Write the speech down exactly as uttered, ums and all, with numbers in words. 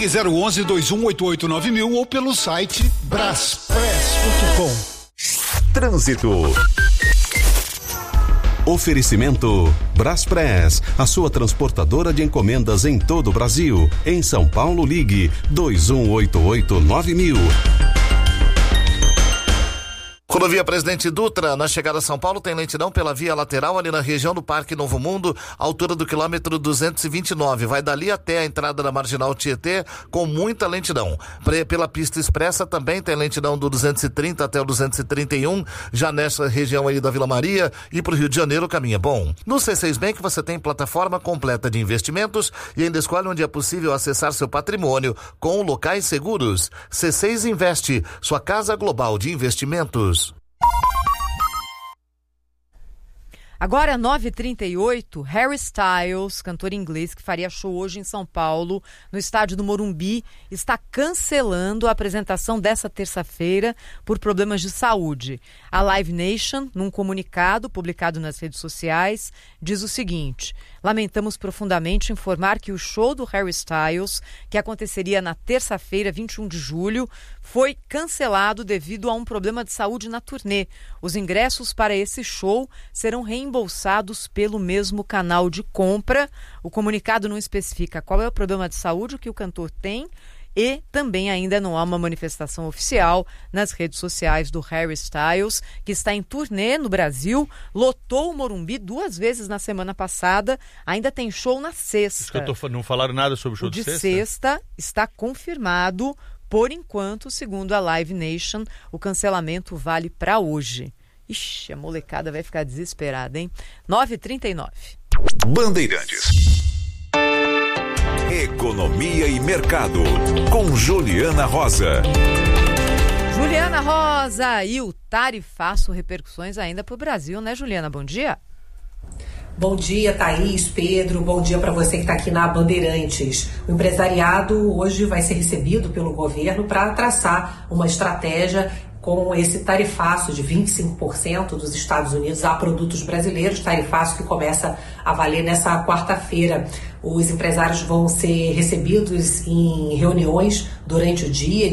Ligue zero onze, dois um oito oito, nove mil ou pelo site braspress ponto com. Trânsito. Oferecimento Braspress, a sua transportadora de encomendas em todo o Brasil. Em São Paulo, ligue dois um oito oito, nove mil. Rodovia Presidente Dutra, na chegada a São Paulo, tem lentidão pela via lateral ali na região do Parque Novo Mundo, altura do quilômetro duzentos e vinte e nove. Vai dali até a entrada da Marginal Tietê com muita lentidão. Pela pista expressa também tem lentidão do duzentos e trinta até o duzentos e trinta e um, já nessa região aí da Vila Maria, e para o Rio de Janeiro o caminho é bom. No C seis Bank você tem plataforma completa de investimentos e ainda escolhe onde é possível acessar seu patrimônio com locais seguros. C seis Investe, sua casa global de investimentos. Agora, nove e trinta e oito, Harry Styles, cantor inglês que faria show hoje em São Paulo, no estádio do Morumbi, está cancelando a apresentação dessa terça-feira por problemas de saúde. A Live Nation, num comunicado publicado nas redes sociais, diz o seguinte: lamentamos profundamente informar que o show do Harry Styles, que aconteceria na terça-feira, vinte e um de julho, foi cancelado devido a um problema de saúde na turnê. Os ingressos para esse show serão reembolsados pelo mesmo canal de compra. O comunicado não especifica qual é o problema de saúde que o cantor tem e também ainda não há uma manifestação oficial nas redes sociais do Harry Styles, que está em turnê no Brasil, lotou o Morumbi duas vezes na semana passada, ainda tem show na sexta. Eu tô, não falaram nada sobre o show o de, de sexta? sexta? Está confirmado, por enquanto, segundo a Live Nation, o cancelamento vale para hoje. Ixi, a molecada vai ficar desesperada, hein? nove e trinta e nove. Bandeirantes. Economia e Mercado, com Juliana Rosa. Juliana Rosa, e o tarifaço, repercussões ainda para o Brasil, né, Juliana? Bom dia. Bom dia, Thaís, Pedro, bom dia para você que está aqui na Bandeirantes. O empresariado hoje vai ser recebido pelo governo para traçar uma estratégia com esse tarifaço de vinte e cinco por cento dos Estados Unidos a produtos brasileiros, tarifaço que começa a valer nessa quarta-feira. Os empresários vão ser recebidos em reuniões durante o dia,